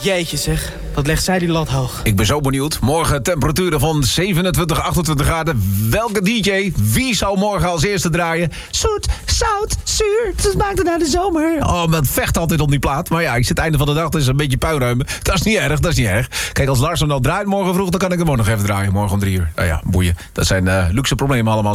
Jeetje zeg, wat legt zij die lat hoog. Ik ben zo benieuwd. Morgen temperaturen van 27, 28 graden. Welke DJ? Wie zou morgen als eerste draaien? Zoet, zout, zuur. Dat maakt het naar de zomer. Oh, men vecht altijd om die plaat. Maar ja, ik zit einde van de dag, dus een beetje puinruimen. Dat is niet erg, dat is niet erg. Kijk, als Lars hem nou draait morgen vroeg, dan kan ik hem ook nog even draaien. Morgen om 3 uur. Nou ja, boeien. Dat zijn luxe problemen allemaal.